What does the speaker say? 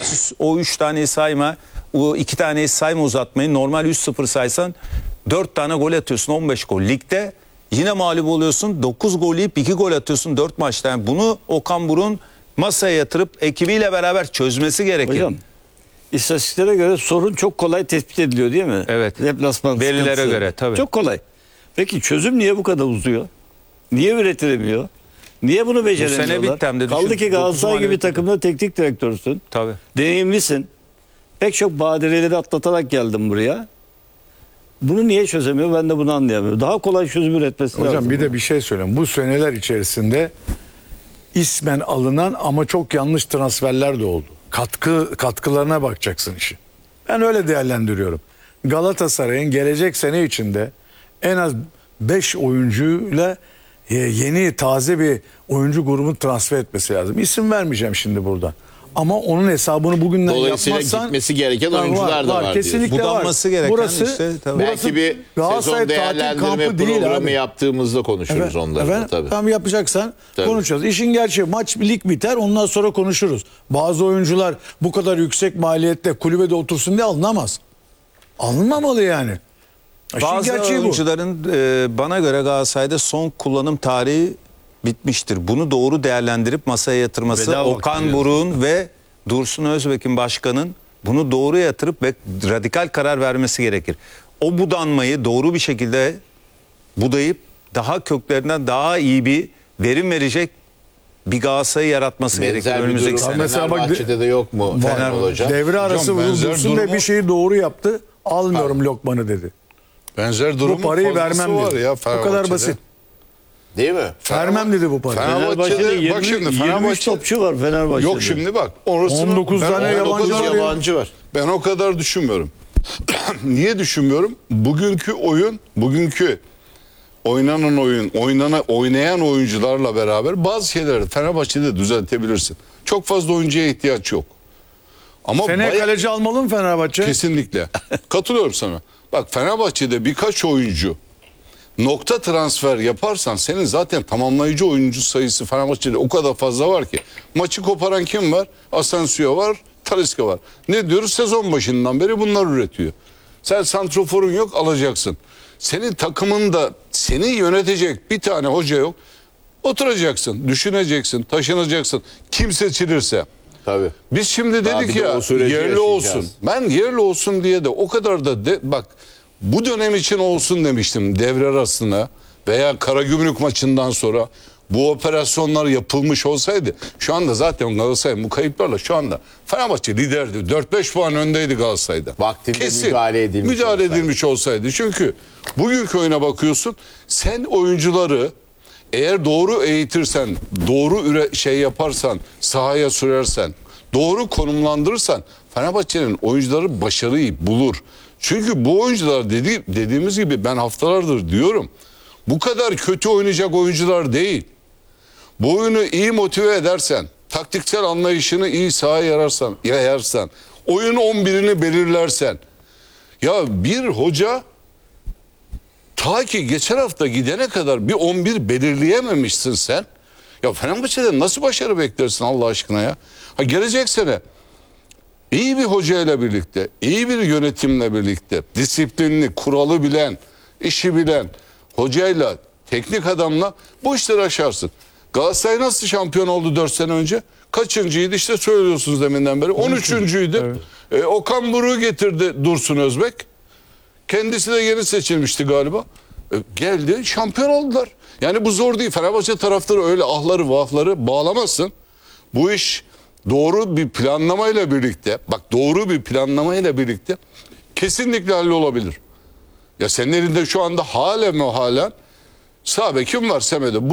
o 3 taneyi sayma, o 2 taneyi sayma uzatmayı. Normal 3-0 saysan 4 tane gol atıyorsun, 15 gol. Ligde yine mağlup oluyorsun, 9 gol yiyip 2 gol atıyorsun 4 maçta. Yani bunu Okan Buruk'un masaya yatırıp ekibiyle beraber çözmesi gerekir. Hocam, istatistiklere göre sorun çok kolay tespit ediliyor değil mi? Evet. Deplasman Verilere sıkıntısı. göre tabii. Çok kolay. Peki çözüm niye bu kadar uzuyor? Niye üretilemiyor? Niye bunu beceremiyorlar? bitti hem de Kaldı düşün, ki Galatasaray dokuz gibi mağlubiyet takımda teknik direktörsün. Tabii. Deneyimlisin. Pek çok badireleri atlatarak geldim buraya. Bunu niye çözemiyor? Ben de bunu anlayamıyorum. Daha kolay çözüm üretmesi lazım. Hocam bir de bir şey söyleyeyim. Bu seneler içerisinde ismen alınan ama çok yanlış transferler de oldu. Katkılarına bakacaksın işi. Ben öyle değerlendiriyorum. Galatasaray'ın gelecek sene içinde en az 5 oyuncuyla yeni taze bir oyuncu grubunu transfer etmesi lazım. İsim vermeyeceğim şimdi buradan. Ama onun hesabını bugünden Dolayısıyla yapmazsan gitmesi gereken oyuncular da var kesinlikle diyorsun. Budanması var. gereken Burası, işte, tabii. Belki bir Galatasaray sezon tatil değerlendirme kampı değil programı abi. yaptığımızda konuşuruz onları da tabii. Tam yapacaksan Tabii. konuşacağız. İşin gerçeği maç lig biter, ondan sonra konuşuruz. Bazı oyuncular bu kadar yüksek maliyette kulübede otursun diye alınamaz. Alınmamalı yani. İşin Bazı gerçeği bu. oyuncuların bana göre Galatasaray'da son kullanım tarihi bitmiştir. Bunu doğru değerlendirip masaya yatırması Veda Okan vakti Buruk'un ve Dursun Özbek'in başkanın bunu doğru yatırıp ve radikal karar vermesi gerekir. O budanmayı doğru bir şekilde budayıp daha köklerinden daha iyi bir verim verecek bir Galatasaray'ı yaratması gerekir Benzer bir önümüzdeki durum sene. Mesela bak- Fenerbahçe'de de yok mu? Fener Hoca. Devre arası Hocam, benzer vurulsun ve durumu- bir şeyi doğru yaptı. Almıyorum lokmanı dedi. Benzer durumun Bu parayı fazlası vermem var dedi. ya O kadar Fenerbahçe'de. basit. Değil mi? Vermem dedi bu parayı. Fenerbahçe'de bak şimdi 23 Fenerbahçe topçu var Fenerbahçe'de. yok şimdi bak. Orasını 19 ben tane 19 yabancı var ya. Yabancı var. Ben o kadar düşünmüyorum. Niye düşünmüyorum? Bugünkü oyun, bugünkü oynanan oyun, oynayan oyuncularla beraber bazı şeyleri Fenerbahçe'de düzeltebilirsin. Çok fazla oyuncuya ihtiyaç yok. Ama Seneye bayağı- kaleci almalı mı Fenerbahçe? kesinlikle. Katılıyorum sana. Bak Fenerbahçe'de birkaç oyuncu nokta transfer yaparsan senin zaten tamamlayıcı oyuncu sayısı Fenerbahçe'de o kadar fazla var ki. Maçı koparan kim var? Asensio var, Talisca var. Ne diyoruz? Sezon başından beri bunlar üretiyor. Sen santroforun yok, alacaksın. Senin takımında seni yönetecek bir tane hoca yok. Oturacaksın, düşüneceksin, taşınacaksın. Kim seçilirse. Tabii. Biz şimdi Daha dedik bir de ya o süreci yerli yaşayacağız. olsun. Ben yerli olsun diye de o kadar da bak bu dönem için olsun demiştim devre arasına veya Karagümrük maçından sonra bu operasyonlar yapılmış olsaydı şu anda zaten Galatasaray bu kayıplarla şu anda Fenerbahçe liderdi. 4-5 puan öndeydi Galatasaray'da. Vaktinde müdahale edilmiş olsaydı. Çünkü bugünkü oyuna bakıyorsun sen oyuncuları eğer doğru eğitirsen, doğru yaparsan, sahaya sürersen, doğru konumlandırırsan Fenerbahçe'nin oyuncuları başarıyı bulur. Çünkü bu oyuncular dediğimiz gibi ben haftalardır diyorum. Bu kadar kötü oynayacak oyuncular değil. Bu oyunu iyi motive edersen, taktiksel anlayışını iyi sahaya yayarsan, oyun 11'ini belirlersen. Ya bir hoca ta ki geçen hafta gidene kadar bir 11 belirleyememişsin sen. Ya Fenerbahçe'den nasıl başarı beklersin Allah aşkına ya? Ha gelecek sene iyi bir hocayla birlikte, iyi bir yönetimle birlikte, disiplinli, kuralı bilen, işi bilen hocayla, teknik adamla bu işleri aşarsın. Galatasaray nasıl şampiyon oldu 4 sene önce? Kaçıncıydı işte söylüyorsunuz deminden beri. 13.'üydü. Evet. Okan Buruk'u getirdi Dursun Özbek. Kendisi de yeni seçilmişti galiba. Geldi şampiyon oldular. Yani bu zor değil. Fenerbahçe taraftarı öyle ahları vahları bağlamasın. Bu iş doğru bir planlamayla birlikte, bak doğru bir planlamayla birlikte kesinlikle hallolabilir. Ya senin elinde şu anda halen sağ bekim var Semedo.